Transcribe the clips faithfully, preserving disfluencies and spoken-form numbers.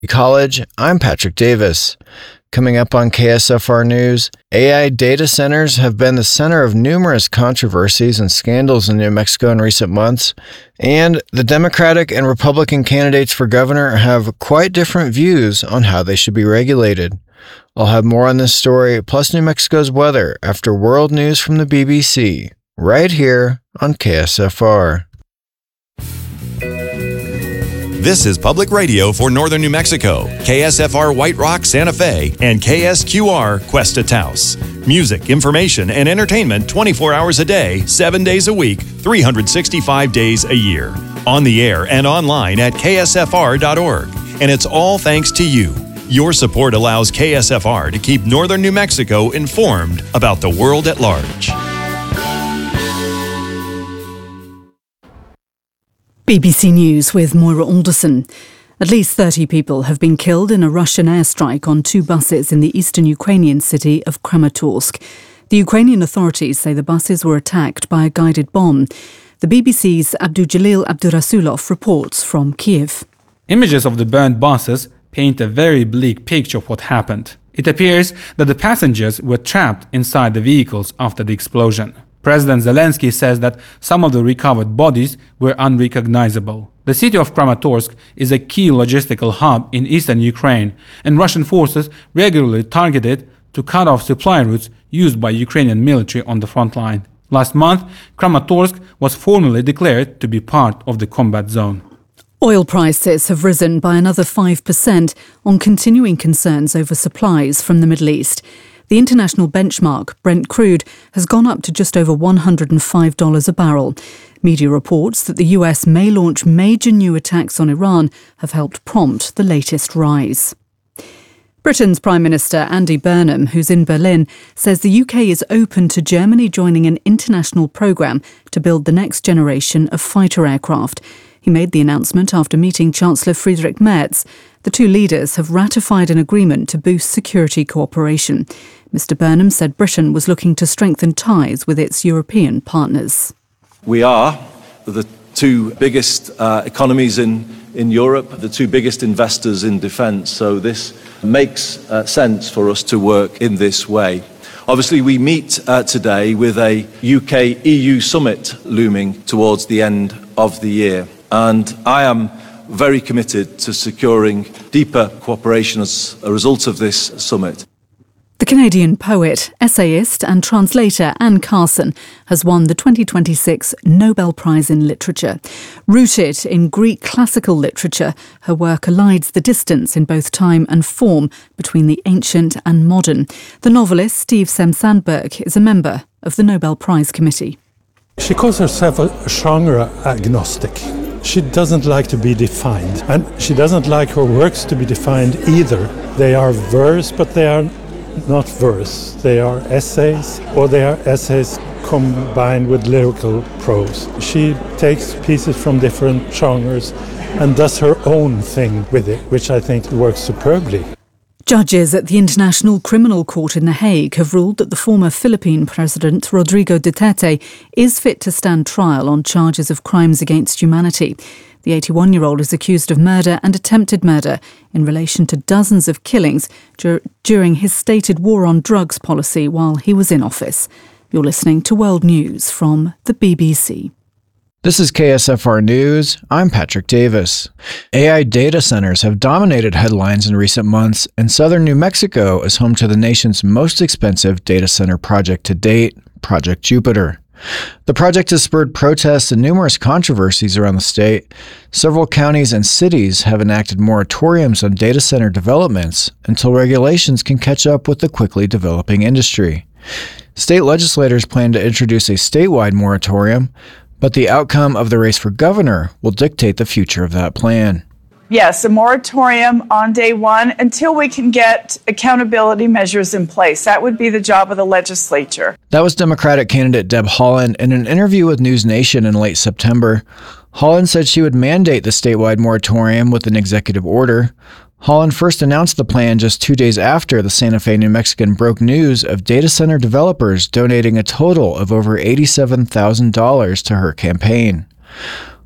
College, I'm Patrick Davis. Coming up on K S F R News, A I data centers have been the center of numerous controversies and scandals in New Mexico in recent months, and the Democratic and Republican candidates for governor have quite different views on how they should be regulated. I'll have more on this story, plus New Mexico's weather, after world news from the B B C, right here on K S F R. This is Public Radio for Northern New Mexico, K S F R White Rock, Santa Fe, and K S Q R Cuesta Taos. Music, information, and entertainment twenty-four hours a day, seven days a week, three hundred sixty-five days a year. On the air and online at K S F R dot org. And it's all thanks to you. Your support allows K S F R to keep Northern New Mexico informed about the world at large. B B C News with Moira Alderson. At least thirty people have been killed in a Russian airstrike on two buses in the eastern Ukrainian city of Kramatorsk. The Ukrainian authorities say the buses were attacked by a guided bomb. The B B C's Abdujalil Abdurasulov reports from Kiev. Images of the burned buses paint a very bleak picture of what happened. It appears that the passengers were trapped inside the vehicles after the explosion. President Zelensky says that some of the recovered bodies were unrecognizable. The city of Kramatorsk is a key logistical hub in eastern Ukraine, and Russian forces regularly target it to cut off supply routes used by Ukrainian military on the front line. Last month, Kramatorsk was formally declared to be part of the combat zone. Oil prices have risen by another five percent on continuing concerns over supplies from the Middle East. The international benchmark, Brent crude, has gone up to just over one hundred five dollars a barrel. Media reports that the U S may launch major new attacks on Iran have helped prompt the latest rise. Britain's Prime Minister Andy Burnham, who's in Berlin, says the U K is open to Germany joining an international programme to build the next generation of fighter aircraft. He made the announcement after meeting Chancellor Friedrich Merz. The two leaders have ratified an agreement to boost security cooperation. Mister Burnham said Britain was looking to strengthen ties with its European partners. We are the two biggest uh, economies in, in Europe, the two biggest investors in defence, so this makes uh, sense for us to work in this way. Obviously, we meet uh, today with a U K E U summit looming towards the end of the year, and I am very committed to securing deeper cooperation as a result of this summit. The Canadian poet, essayist and translator Anne Carson has won the twenty twenty-six Nobel Prize in Literature. Rooted in Greek classical literature, her work elides the distance in both time and form between the ancient and modern. The novelist Steve Sem-Sandberg is a member of the Nobel Prize Committee. She calls herself a genre agnostic. She doesn't like to be defined, and she doesn't like her works to be defined either. They are verse, but they are not verse. They are essays, or they are essays combined with lyrical prose. She takes pieces from different genres and does her own thing with it, which I think works superbly. Judges at the International Criminal Court in The Hague have ruled that the former Philippine President Rodrigo Duterte is fit to stand trial on charges of crimes against humanity. The eighty-one-year-old is accused of murder and attempted murder in relation to dozens of killings dur- during his stated war on drugs policy while he was in office. You're listening to World News from the B B C. This is K S F R News. I'm Patrick Davis. A I data centers have dominated headlines in recent months, and southern New Mexico is home to the nation's most expensive data center project to date, Project Jupiter. The project has spurred protests and numerous controversies around the state. Several counties and cities have enacted moratoriums on data center developments until regulations can catch up with the quickly developing industry. State legislators plan to introduce a statewide moratorium, but the outcome of the race for governor will dictate the future of that plan. Yes, a moratorium on day one until we can get accountability measures in place. That would be the job of the legislature. That was Democratic candidate Deb Haaland in an interview with News Nation in late September. Haaland said she would mandate the statewide moratorium with an executive order. Haaland first announced the plan just two days after the Santa Fe New Mexican broke news of data center developers donating a total of over eighty-seven thousand dollars to her campaign.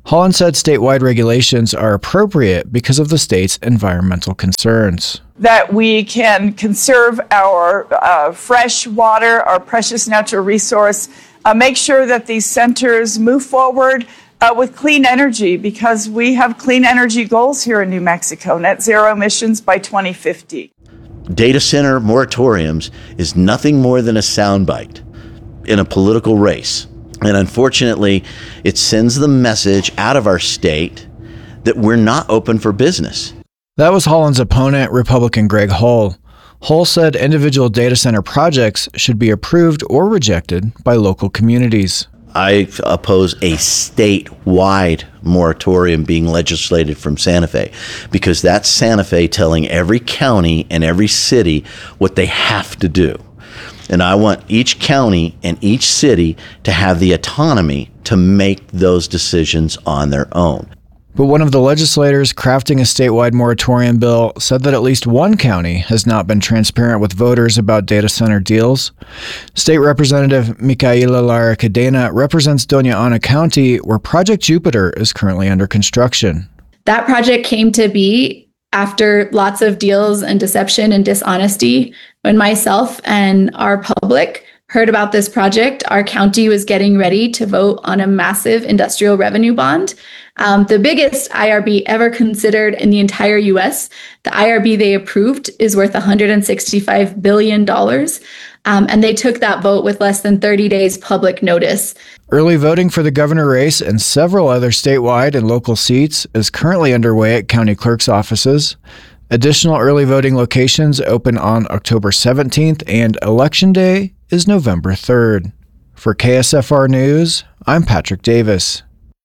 Holland said statewide regulations are appropriate because of the state's environmental concerns. That we can conserve our uh, fresh water, our precious natural resource, uh, make sure that these centers move forward uh, with clean energy, because we have clean energy goals here in New Mexico, net zero emissions by twenty fifty. Data center moratoriums is nothing more than a soundbite in a political race. And unfortunately, it sends the message out of our state that we're not open for business. That was Holland's opponent, Republican Greg Hull. Hull said individual data center projects should be approved or rejected by local communities. I oppose a statewide moratorium being legislated from Santa Fe, because that's Santa Fe telling every county and every city what they have to do. And I want each county and each city to have the autonomy to make those decisions on their own. But one of the legislators crafting a statewide moratorium bill said that at least one county has not been transparent with voters about data center deals. State Representative Micaela Lara Cadena represents Doña Ana County, where Project Jupiter is currently under construction. That project came to be after lots of deals and deception and dishonesty. When myself and our public heard about this project, our county was getting ready to vote on a massive industrial revenue bond. Um, the biggest I R B ever considered in the entire U S. The I R B they approved is worth one hundred sixty-five billion dollars. Um, and they took that vote with less than thirty days public notice. Early voting for the governor race and several other statewide and local seats is currently underway at county clerk's offices. Additional early voting locations open on October seventeenth, and Election Day is November third. For K S F R News, I'm Patrick Davis.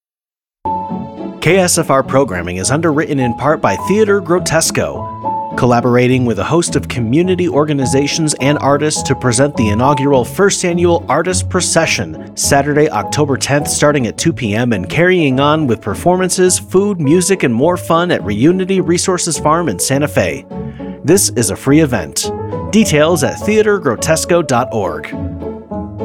K S F R programming is underwritten in part by Theater Grotesco, collaborating with a host of community organizations and artists to present the inaugural first annual Artist Procession, Saturday, October tenth, starting at two p.m. and carrying on with performances, food, music, and more fun at Reunity Resources Farm in Santa Fe. This is a free event. Details at theater grotesco dot org.